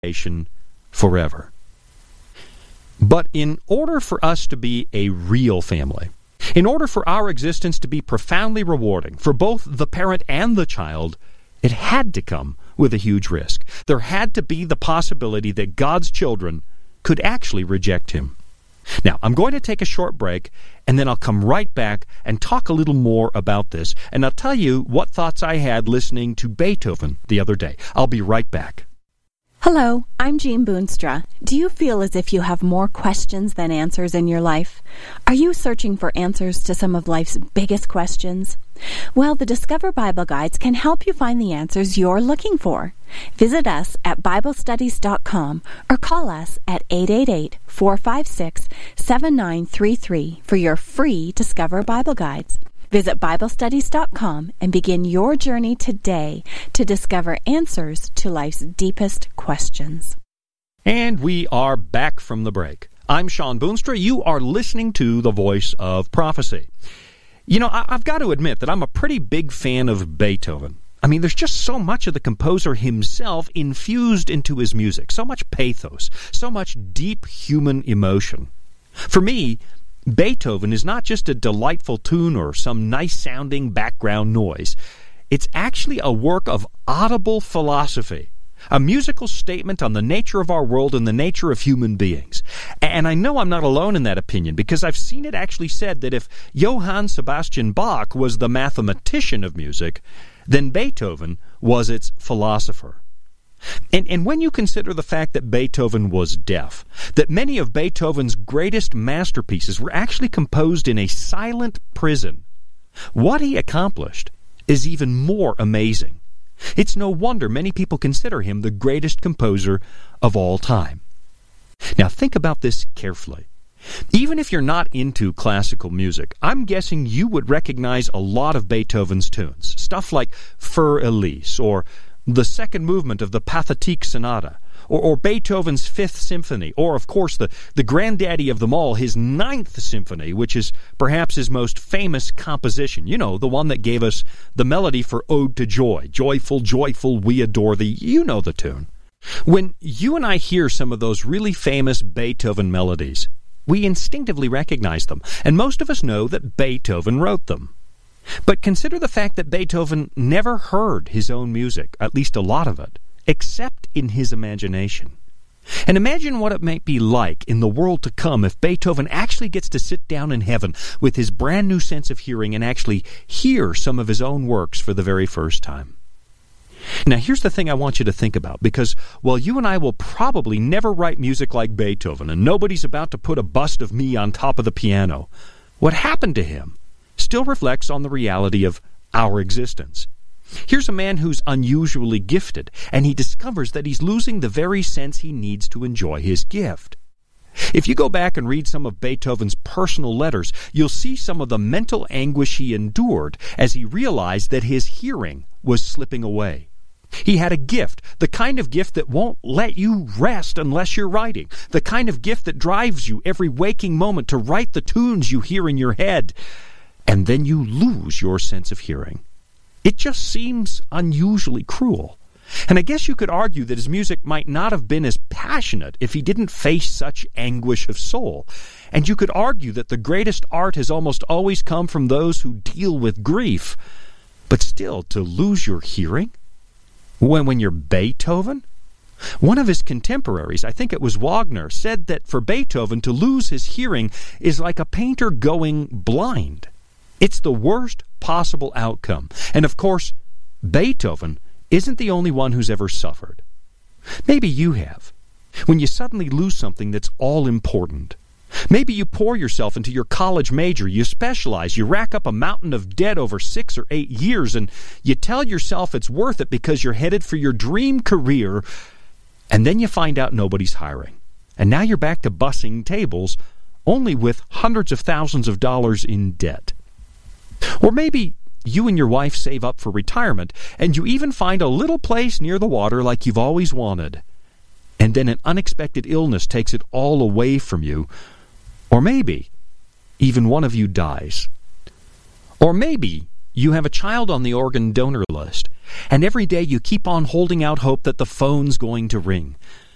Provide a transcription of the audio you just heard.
forever. But in order for us to be a real family, in order for our existence to be profoundly rewarding for both the parent and the child, it had to come with a huge risk. There had to be the possibility that God's children could actually reject Him. Now, I'm going to take a short break, and then I'll come right back and talk a little more about this, and I'll tell you what thoughts I had listening to Beethoven the other day. I'll be right back. Hello, I'm Jean Boonstra. Do you feel as if you have more questions than answers in your life? Are you searching for answers to some of life's biggest questions? Well, the Discover Bible Guides can help you find the answers you're looking for. Visit us at BibleStudies.com or call us at 888-456-7933 for your free Discover Bible Guides. Visit BibleStudies.com and begin your journey today to discover answers to life's deepest questions. And we are back from the break. I'm Sean Boonstra. You are listening to The Voice of Prophecy. You know, I've got to admit that I'm a pretty big fan of Beethoven. I mean, there's just so much of the composer himself infused into his music, so much pathos, so much deep human emotion. For me, Beethoven is not just a delightful tune or some nice-sounding background noise. It's actually a work of audible philosophy, a musical statement on the nature of our world and the nature of human beings. And I know I'm not alone in that opinion, because I've seen it actually said that if Johann Sebastian Bach was the mathematician of music, then Beethoven was its philosopher. And when you consider the fact that Beethoven was deaf, that many of Beethoven's greatest masterpieces were actually composed in a silent prison, what he accomplished is even more amazing. It's no wonder many people consider him the greatest composer of all time. Now think about this carefully. Even if you're not into classical music, I'm guessing you would recognize a lot of Beethoven's tunes, stuff like Für Elise, or the second movement of the Pathétique Sonata, or Beethoven's Fifth Symphony, or, of course, the granddaddy of them all, his Ninth Symphony, which is perhaps his most famous composition. You know, the one that gave us the melody for Ode to Joy. Joyful, joyful, we adore thee. You know the tune. When you and I hear some of those really famous Beethoven melodies, we instinctively recognize them, and most of us know that Beethoven wrote them. But consider the fact that Beethoven never heard his own music, at least a lot of it, except in his imagination. And imagine what it might be like in the world to come if Beethoven actually gets to sit down in heaven with his brand new sense of hearing and actually hear some of his own works for the very first time. Now, here's the thing I want you to think about, because while you and I will probably never write music like Beethoven, and nobody's about to put a bust of me on top of the piano, what happened to him still reflects on the reality of our existence. Here's a man who's unusually gifted, and he discovers that he's losing the very sense he needs to enjoy his gift. If you go back and read some of Beethoven's personal letters, you'll see some of the mental anguish he endured as he realized that his hearing was slipping away. He had a gift, the kind of gift that won't let you rest unless you're writing, the kind of gift that drives you every waking moment to write the tunes you hear in your head. And then you lose your sense of hearing. It just seems unusually cruel. And I guess you could argue that his music might not have been as passionate if he didn't face such anguish of soul. And you could argue that the greatest art has almost always come from those who deal with grief. But still, to lose your hearing? When you're Beethoven? One of his contemporaries, I think it was Wagner, said that for Beethoven to lose his hearing is like a painter going blind. It's the worst possible outcome. And of course, Beethoven isn't the only one who's ever suffered. Maybe you have. When you suddenly lose something that's all important. Maybe you pour yourself into your college major, you specialize, you rack up a mountain of debt over 6 or 8 years, and you tell yourself it's worth it because you're headed for your dream career, and then you find out nobody's hiring. And now you're back to bussing tables, only with hundreds of thousands of dollars in debt. Or maybe you and your wife save up for retirement, and you even find a little place near the water like you've always wanted. And then an unexpected illness takes it all away from you. Or maybe even one of you dies. Or maybe you have a child on the organ donor list, and every day you keep on holding out hope that the phone's going to ring.